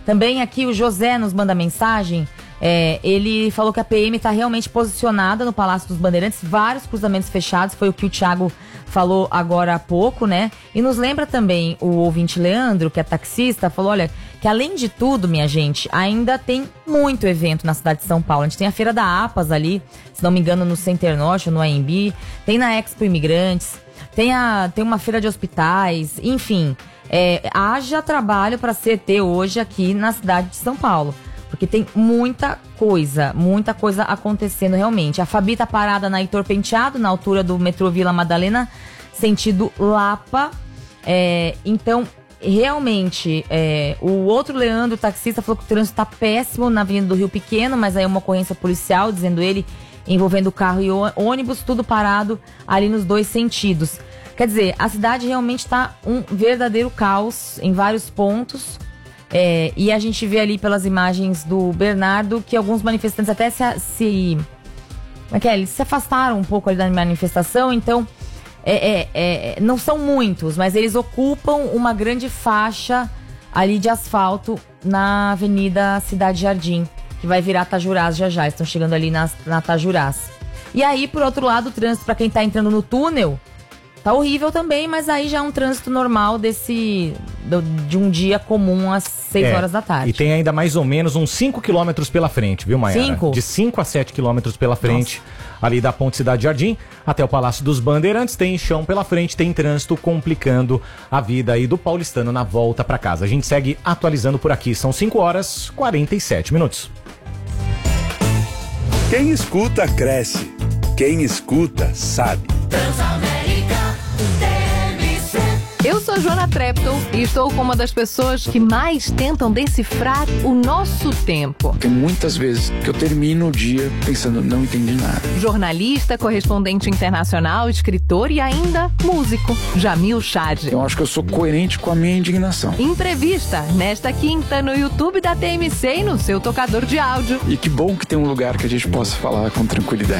Também aqui o José nos manda mensagem. Ele falou que a PM está realmente posicionada no Palácio dos Bandeirantes, vários cruzamentos fechados, foi o que o Thiago falou agora há pouco, né? E nos lembra também o ouvinte Leandro, que é taxista, falou, olha, que além de tudo, minha gente, ainda tem muito evento na cidade de São Paulo. A gente tem a Feira da APAS ali, se não me engano, no Center Norte, no AMB, tem na Expo Imigrantes, tem uma feira de hospitais, enfim, haja trabalho para ter hoje aqui na cidade de São Paulo. Porque tem muita coisa acontecendo realmente. A Fabi tá parada na Heitor Penteado, na altura do metrô Vila Madalena, sentido Lapa. Então, realmente, o outro Leandro, taxista, falou que o trânsito tá péssimo na Avenida do Rio Pequeno, mas aí é uma ocorrência policial, dizendo ele, envolvendo carro e ônibus, tudo parado ali nos dois sentidos. Quer dizer, a cidade realmente tá um verdadeiro caos em vários pontos. E a gente vê ali pelas imagens do Bernardo que alguns manifestantes até eles se afastaram um pouco ali da manifestação, então não são muitos, mas eles ocupam uma grande faixa ali de asfalto na Avenida Cidade Jardim, que vai virar Tajurás já, estão chegando ali na Tajurás. E aí, por outro lado, o trânsito para quem tá entrando no túnel tá horrível também, mas aí já é um trânsito normal de um dia comum às 6 horas da tarde. E tem ainda mais ou menos uns 5 quilômetros pela frente, viu, Maiara? 5? De 5 a 7 quilômetros pela frente. Nossa. Ali da Ponte Cidade Jardim até o Palácio dos Bandeirantes, tem chão pela frente, tem trânsito complicando a vida aí do paulistano na volta pra casa. A gente segue atualizando por aqui, são 5 horas 47 minutos. Quem escuta, cresce. Quem escuta, sabe. Eu sou Joana Treptow e estou com uma das pessoas que mais tentam decifrar o nosso tempo. Tem muitas vezes que eu termino o dia pensando, não entendi nada. Jornalista, correspondente internacional, escritor e ainda músico, Jamil Chad. Eu acho que eu sou coerente com a minha indignação. Entrevista nesta quinta no YouTube da TMC e no seu tocador de áudio. E que bom que tem um lugar que a gente possa falar com tranquilidade.